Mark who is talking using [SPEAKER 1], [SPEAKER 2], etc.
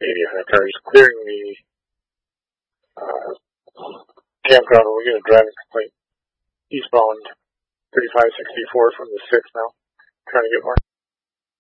[SPEAKER 1] 85 cars clearing the campground. We're going to drive a complaint eastbound 3564 from the 6 now. Trying to get more.